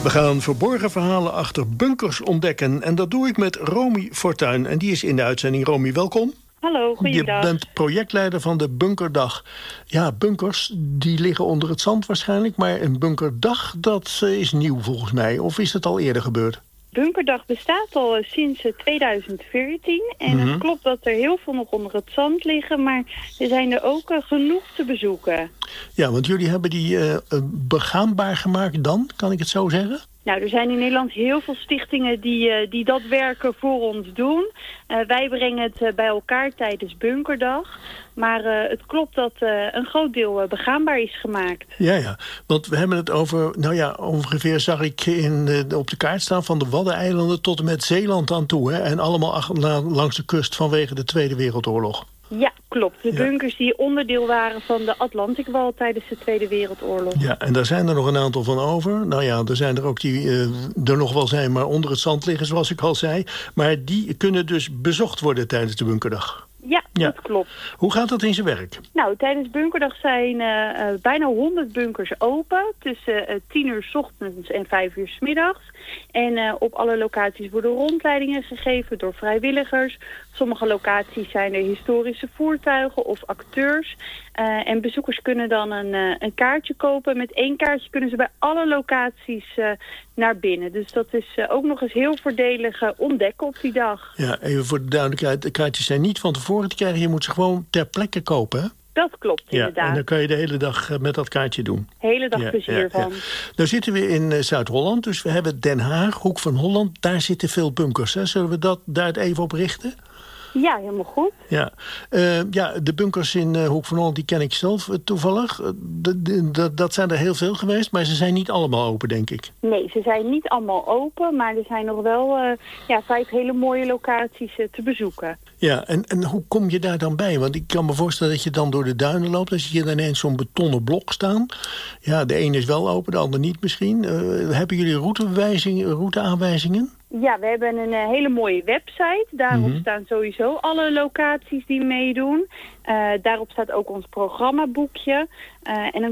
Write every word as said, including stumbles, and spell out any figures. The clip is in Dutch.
We gaan verborgen verhalen achter bunkers ontdekken. En dat doe ik met Romy Fortuyn. En die is in de uitzending. Romy, welkom. Hallo, goeiedag. Je bent projectleider van de Bunkerdag. Ja, bunkers, die liggen onder het zand waarschijnlijk. Maar een bunkerdag, dat is nieuw volgens mij. Of is dat al eerder gebeurd? Bunkerdag bestaat al sinds tweeduizend veertien. En Mm-hmm. het klopt dat er heel veel nog onder het zand liggen. Maar er zijn er ook uh, genoeg te bezoeken. Ja, want jullie hebben die uh, begaanbaar gemaakt dan, kan ik het zo zeggen? Nou, er zijn in Nederland heel veel stichtingen die, uh, die dat werken voor ons doen. Uh, wij brengen het uh, bij elkaar tijdens Bunkerdag. Maar uh, het klopt dat uh, een groot deel uh, begaanbaar is gemaakt. Ja, ja. Want we hebben het over, nou ja, ongeveer zag ik in, uh, op de kaart staan van de Waddeneilanden tot en met Zeeland aan toe. Hè? En allemaal ach, la, langs de kust vanwege de Tweede Wereldoorlog. Ja, klopt. De Ja. bunkers die onderdeel waren van de Atlantikwall tijdens de Tweede Wereldoorlog. Ja, en daar zijn er nog een aantal van over. Nou ja, er zijn er ook die uh, er nog wel zijn, maar onder het zand liggen, zoals ik al zei. Maar die kunnen dus bezocht worden tijdens de Bunkerdag. Ja, Ja. dat klopt. Hoe gaat dat in zijn werk? Nou, tijdens Bunkerdag zijn uh, uh, bijna honderd bunkers open. Tussen uh, tien uur 's ochtends en vijf uur 's middags. En uh, op alle locaties worden rondleidingen gegeven door vrijwilligers. Sommige locaties zijn er historische voertuigen of acteurs. Uh, en bezoekers kunnen dan een, uh, een kaartje kopen. Met één kaartje kunnen ze bij alle locaties uh, naar binnen. Dus dat is uh, ook nog eens heel voordelig uh, ontdekken op die dag. Ja, even voor de duidelijkheid. De kaartjes zijn niet van tevoren te krijgen. Je moet ze gewoon ter plekke kopen, hè? Dat klopt Ja, inderdaad. en dan kan je de hele dag uh, met dat kaartje doen. Hele dag Ja, plezier ja, van. ja. Nou zitten we in uh, Zuid-Holland, dus we hebben Den Haag, Hoek van Holland. Daar zitten veel bunkers, hè? Zullen we dat, daar het even op richten? Ja, helemaal goed. Ja, uh, ja de bunkers in uh, Hoek van Holland, die ken ik zelf uh, toevallig. Uh, de, de, de, dat zijn er heel veel geweest, maar ze zijn niet allemaal open, denk ik. Nee, ze zijn niet allemaal open, maar er zijn nog wel uh, ja, vijf hele mooie locaties uh, te bezoeken. Ja, en, en hoe kom je daar dan bij? Want ik kan me voorstellen dat je dan door de duinen loopt. Dan zie je dan ineens zo'n betonnen blok staan. Ja, de ene is wel open, de ander niet misschien. Uh, hebben jullie routebewijzing, routeaanwijzingen? Ja, we hebben een uh, hele mooie website. Daarop Mm-hmm. staan sowieso alle locaties die meedoen. Uh, daarop staat ook ons programmaboekje. Uh, en dan